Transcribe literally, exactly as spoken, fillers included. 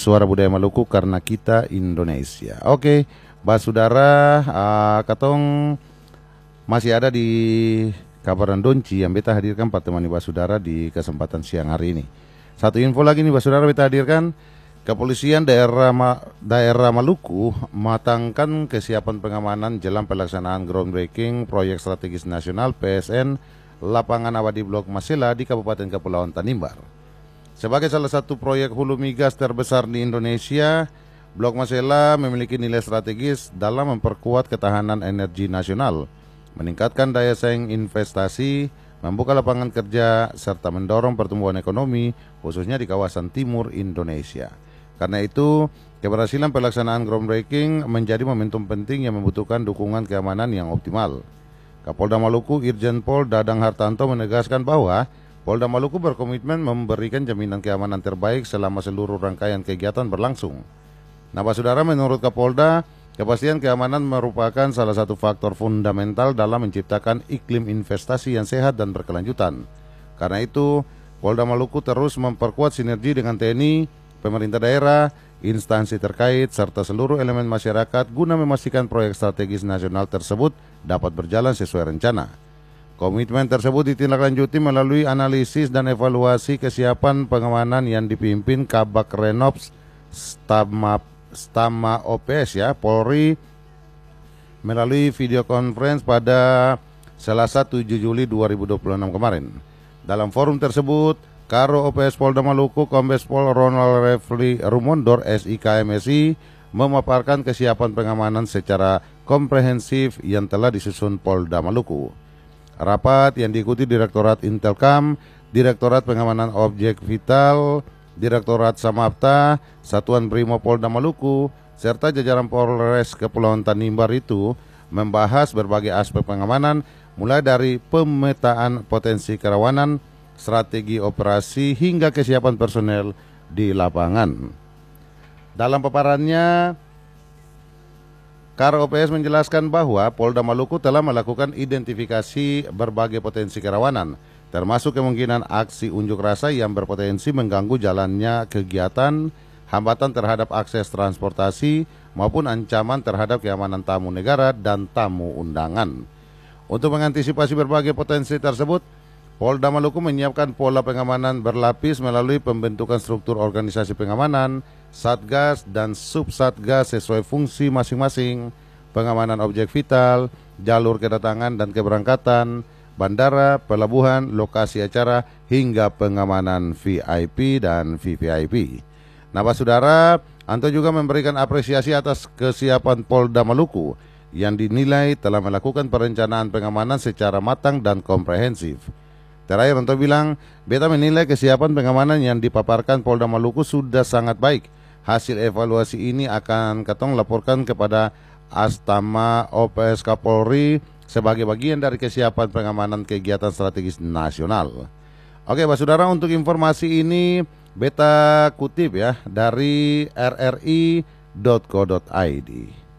Suara Budaya Maluku karena kita Indonesia. Oke, Basudara, uh, katong masih ada di kabar Donci yang beta hadirkan Pak temani Basudara di kesempatan siang hari ini. Satu info lagi nih Basudara beta hadirkan. Kepolisian daerah Ma daerah Maluku matangkan kesiapan pengamanan jelang pelaksanaan groundbreaking proyek strategis nasional P S N Lapangan Abadi Blok Masela di Kabupaten Kepulauan Tanimbar. Sebagai salah satu proyek hulu migas terbesar di Indonesia, Blok Masela memiliki nilai strategis dalam memperkuat ketahanan energi nasional, meningkatkan daya saing investasi, membuka lapangan kerja, serta mendorong pertumbuhan ekonomi, khususnya di kawasan timur Indonesia. Karena itu, keberhasilan pelaksanaan groundbreaking menjadi momentum penting yang membutuhkan dukungan keamanan yang optimal. Kapolda Maluku Irjen Pol Dadang Hartanto menegaskan bahwa Polda Maluku berkomitmen memberikan jaminan keamanan terbaik selama seluruh rangkaian kegiatan berlangsung. Nah, Saudara, menurut Kapolda, kepastian keamanan merupakan salah satu faktor fundamental dalam menciptakan iklim investasi yang sehat dan berkelanjutan. Karena itu, Polda Maluku terus memperkuat sinergi dengan T N I, pemerintah daerah, instansi terkait, serta seluruh elemen masyarakat guna memastikan proyek strategis nasional tersebut dapat berjalan sesuai rencana. Komitmen tersebut ditindaklanjuti melalui analisis dan evaluasi kesiapan pengamanan yang dipimpin Kabak Renops Stama, Stama O P S ya, Polri melalui video conference pada Selasa tujuh Juli dua ribu dua puluh enam kemarin. Dalam forum tersebut, Karo O P S Polda Maluku Kombes Pol Ronald Refli Rumondor S I K M S I memaparkan kesiapan pengamanan secara komprehensif yang telah disusun Polda Maluku. Rapat yang diikuti Direktorat Intelkam, Direktorat Pengamanan Objek Vital, Direktorat Samapta, Satuan Brimo Polda Maluku, serta jajaran Polres Kepulauan Tanimbar itu membahas berbagai aspek pengamanan, mulai dari pemetaan potensi kerawanan, strategi operasi, hingga kesiapan personel di lapangan. Dalam paparannya, Karo O P S menjelaskan bahwa Polda Maluku telah melakukan identifikasi berbagai potensi kerawanan, termasuk kemungkinan aksi unjuk rasa yang berpotensi mengganggu jalannya kegiatan, hambatan terhadap akses transportasi, maupun ancaman terhadap keamanan tamu negara dan tamu undangan. Untuk mengantisipasi berbagai potensi tersebut, Polda Maluku menyiapkan pola pengamanan berlapis melalui pembentukan struktur organisasi pengamanan, satgas dan sub-satgas sesuai fungsi masing-masing, pengamanan objek vital, jalur kedatangan dan keberangkatan, bandara, pelabuhan, lokasi acara, hingga pengamanan V I P dan V V I P. Nah, Pak Saudara, Anto juga memberikan apresiasi atas kesiapan Polda Maluku yang dinilai telah melakukan perencanaan pengamanan secara matang dan komprehensif. Terakhir untuk bilang, beta menilai kesiapan pengamanan yang dipaparkan Polda Maluku sudah sangat baik. Hasil evaluasi ini akan katong laporkan kepada Astama O P S Kapolri sebagai bagian dari kesiapan pengamanan kegiatan strategis nasional. Oke, Pak Saudara, untuk informasi ini beta kutip ya dari r r i dot co dot i d.